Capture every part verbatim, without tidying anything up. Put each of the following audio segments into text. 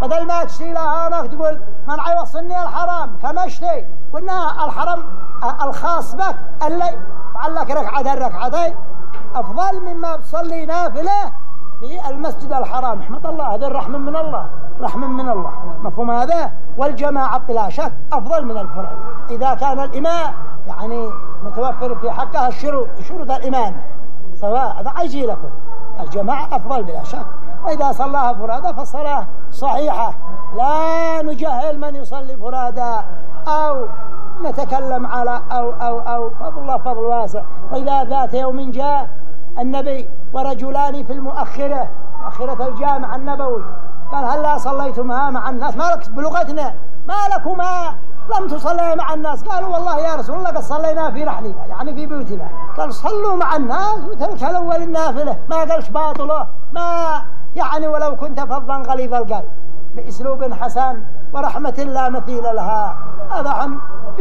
بدل ما تشتي لها هناك تقول من يوصلني الحرام كما اشتي. قلنا الحرم الخاص بك اللي فعل لك ركعتين ركعتين أفضل مما تصلي نافلة في المسجد الحرام. رحمة الله، هذا الرحمة من الله، رحمة من الله، مفهوم هذا؟ والجماعة بلا شك أفضل من الفرد إذا كان الإمام يعني متوفر في حقها الشروط شروط الإمام سواء. هذا عيجي لكم الجماعة أفضل بلا شك. وإذا صلاها فرادى فالصلاة صحيحة، لا نجهل من يصلي فرادى أو نتكلم على أو أو أو فضل الله فضل واسع. وإذا ذات يوم جاء النبي ورجلان في المؤخرة مؤخرة الجامع النبوي قال هلا صليتما مع الناس؟ ما لك بلغتنا ما لكما لم تصلي مع الناس؟ قالوا والله يا رسول الله قد صلينا في رحلنا يعني في بيوتنا. قال صلوا مع الناس وترك الأول النافلة. ما قالش باطله، ما يعني ولو كنت فظا غليظ القلب بأسلوب حسن ورحمة لا مثيل لها. هذا عن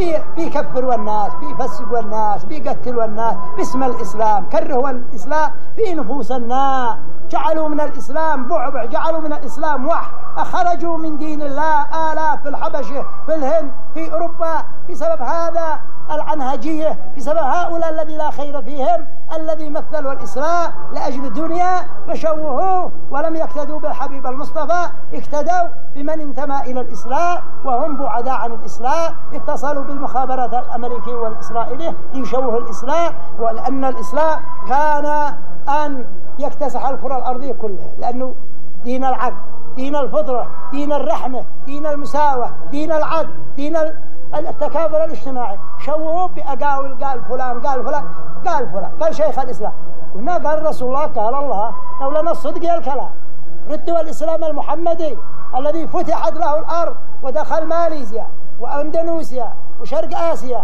بيكفر الناس بيفسق الناس بيقتل الناس باسم الإسلام. كرهوا الإسلام في نفوس الناس، جعلوا من الإسلام بعبع، جعلوا من الإسلام وح، أخرجوا من دين الله آلاف في الحبشة في الهند في أوروبا بسبب هذا العنهجية، بسبب هؤلاء الذي لا خير فيهم الذي مثلوا الإسلام لأجل الدنيا فشوهوه ولم يقتدوا بالحبيب المصطفى، اقتدوا بمن انتمى إلى الإسلام وهم بعداء عن الإسلام. اتصلوا بالمخابرات الأمريكية والإسرائيلية ليشوهوا الإسلام، ولأن الإسلام كان أن يكتسح الكرة الأرضية كلها، لأنه دين العدل، دين الفطرة، دين الرحمة، دين المساواة، دين العدل، دين التكافل الاجتماعي. شوهوا بأقاويل قال فلان قال فلان قال فلان قال شيخ الإسلام. هنا قال رسول الله قال الله لولا الصدق الكلام. ردوا الإسلام المحمدي الذي فتحت له الأرض ودخل ماليزيا وأندونيسيا وشرق آسيا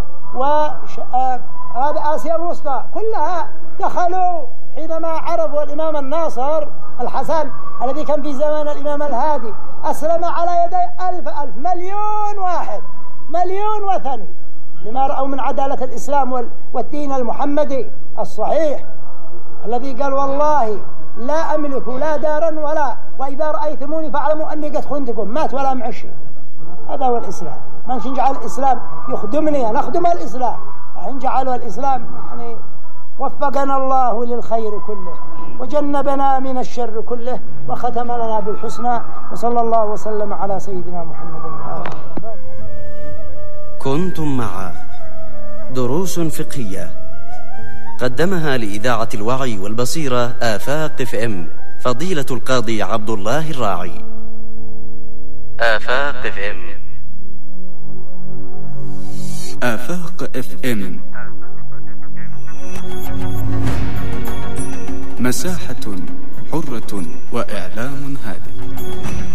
وهذا آسيا الوسطى كلها دخلوا حينما عرفوا الإمام الناصر الحسن الذي كان في زمان الإمام الهادي أسلم على يدي ألف ألف مليون واحد مليون وثني لما رأوا من عدالة الإسلام والدين المحمدي الصحيح الذي قال والله لا أملك لا دارا ولا وإذا رأيتموني فاعلموا أني قد خنتكم مات ولا معشي. هذا هو الإسلام. ما نجعل الإسلام يخدمني نخدم الإسلام، إن جعلوا الإسلام يعني وفقنا الله للخير كله وجنبنا من الشر كله وختم لنا بالحسنى وصلى الله وسلم على سيدنا محمد وآله. كنتم مع دروس فقهية قدمها لإذاعة الوعي والبصيرة آفاق اف ام فضيلة القاضي عبد الله الراعي. آفاق اف ام آفاق اف ام مساحة حرة وإعلام هادف.